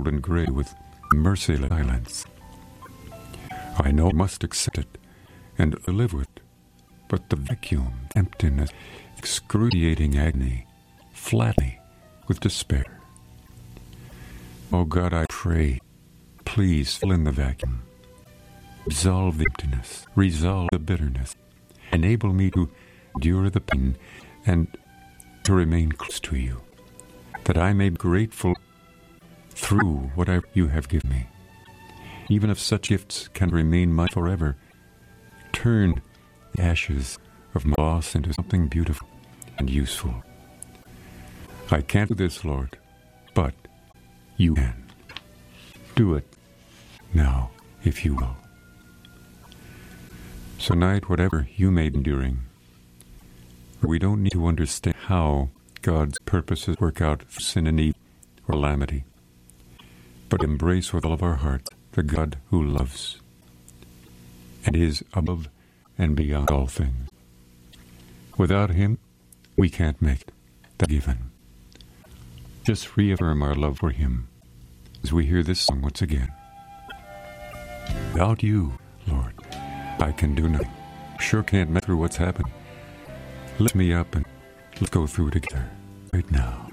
and gray with merciless silence. I know I must accept it and live with it, but the vacuum, emptiness, excruciating agony, flatten me with despair. Oh God, I pray, please fill in the vacuum. Resolve the emptiness, resolve the bitterness. Enable me to endure the pain and to remain close to you, that I may be grateful through whatever you have given me. Even if such gifts can remain mine forever, turn the ashes of my loss into something beautiful and useful. I can't do this, Lord, but you can. Do it now, if you will. So tonight, whatever you may be enduring, we don't need to understand how God's purposes work out through sin and evil or calamity, but embrace with all of our hearts the God who loves and is above and beyond all things. Without Him, we can't make it. That's given. Just reaffirm our love for Him as we hear this song once again. Without you, Lord, I can do nothing. Sure can't make through what's happened. Lift me up and let's go through it together right now.